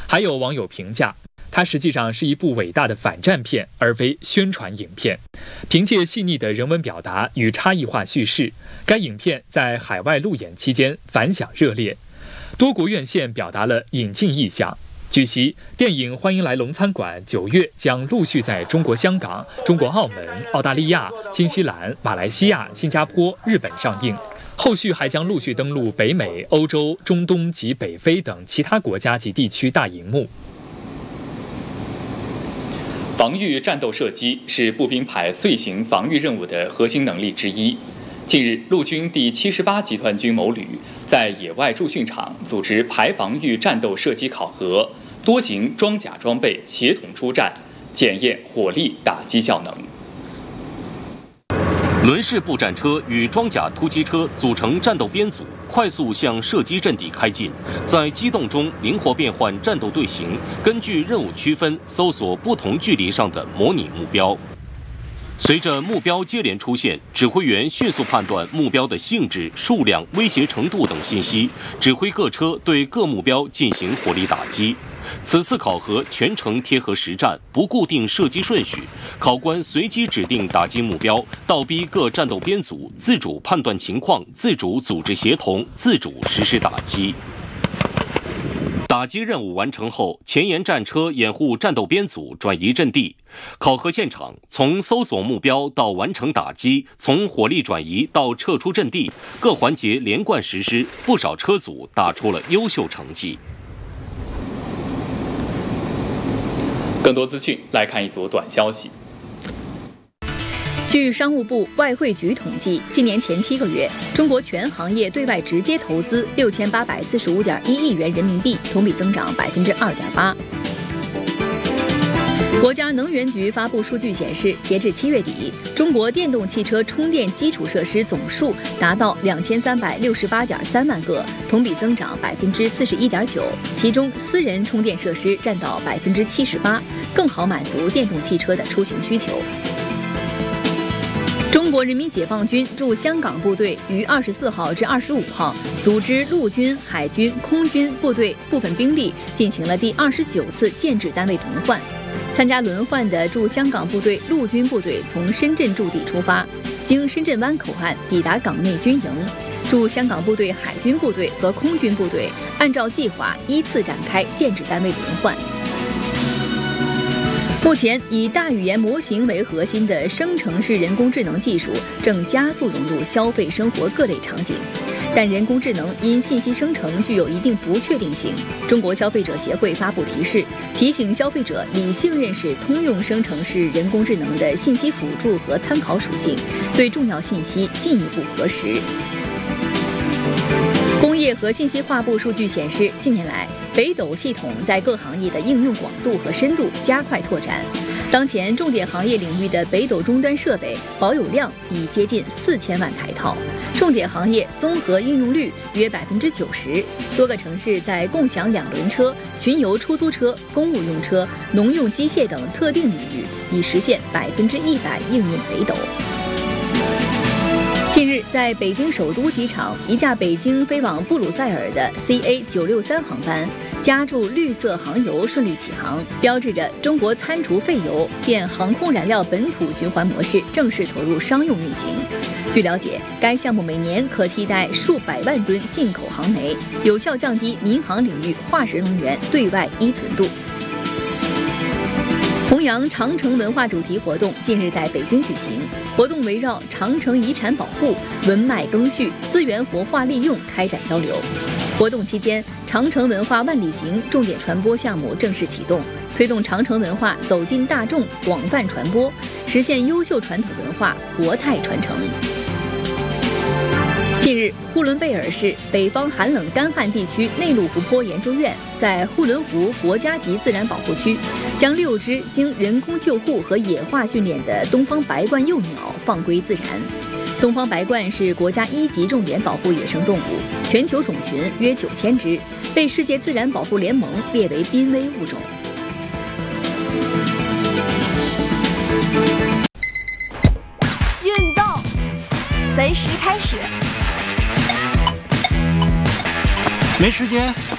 还有网友评价，它实际上是一部伟大的反战片，而非宣传影片。凭借细腻的人文表达与差异化叙事，该影片在海外路演期间反响热烈，多国院线表达了引进意向。据悉，电影《欢迎来龙餐馆》9月将陆续在中国香港、中国澳门、澳大利亚、新西兰、马来西亚、新加坡、日本上映，后续还将陆续登陆北美、欧洲、中东及北非等其他国家及地区大荧幕。防御战斗射击是步兵排遂行防御任务的核心能力之一。近日，陆军第78集团军某旅在野外驻训场组织排防御战斗射击考核，多型装甲装备协同出战，检验火力打击效能。 轮式步战车与装甲突击车组成战斗编组，快速向射击阵地开进，在机动中灵活变换战斗队形，根据任务区分搜索不同距离上的模拟目标。随着目标接连出现，指挥员迅速判断目标的性质、数量、威胁程度等信息，指挥各车对各目标进行火力打击。此次考核全程贴合实战，不固定射击顺序，考官随机指定打击目标，倒逼各战斗编组自主判断情况，自主组织协同，自主实施打击。打击任务完成后，前沿战车掩护战斗编组转移阵地。考核现场从搜索目标到完成打击，从火力转移到撤出阵地，各环节连贯实施，不少车组打出了优秀成绩。 更多资讯来看一组短消息。 据商务部外汇局统计，今年前7个月，中国全行业对外直接投资6845.1亿元人民币，同比增长2.8%。国家能源局发布数据显示，截至7月底，中国电动汽车充电基础设施总数达到2368.3万个，同比增长41.9%，其中私人充电设施占到78%，更好满足电动汽车的出行需求。中国人民解放军驻香港部队于24号至25号组织陆军、海军、空军部队部分兵力进行了第29次建制单位轮换。参加轮换的驻香港部队陆军部队从深圳驻地出发，经深圳湾口岸抵达港内军营。驻香港部队海军部队和空军部队按照计划依次展开建制单位轮换。目前，以大语言模型为核心的生成式人工智能技术正加速融入消费生活各类场景，但人工智能因信息生成具有一定不确定性。中国消费者协会发布提示，提醒消费者理性认识通用生成式人工智能的信息辅助和参考属性，对重要信息进一步核实。工业和信息化部数据显示，近年来北斗系统在各行业的应用广度和深度加快拓展。当前重点行业领域的北斗终端设备保有量已接近4000万台套，重点行业综合应用率约90%。多个城市在共享两轮车、巡游出租车、公务用车、农用机械等特定领域已实现100%应用北斗。近日，在北京首都机场，一架北京飞往布鲁塞尔的 CA963航班加注绿色航油顺利起航，标志着中国参除废油变航空燃料本土循环模式正式投入商用运行。据了解，该项目每年可替代数百万吨进口航煤，有效降低民航领域化石能源对外依存度。弘扬长城文化主题活动近日在北京举行，活动围绕长城遗产保护、文脉更续、资源活化利用开展交流。活动期间，长城文化万里行重点传播项目正式启动，推动长城文化走进大众、广泛传播，实现优秀传统文化国态传承。近日，呼伦贝尔市北方寒冷干旱地区内陆湖泊研究院在呼伦湖国家级自然保护区，将6只经人工救护和野化训练的东方白冠幼鸟放归自然。东方白冠是国家1级重点保护野生动物，全球种群约9000只，被世界自然保护联盟列为濒危物种。 运动随时开始。 没时间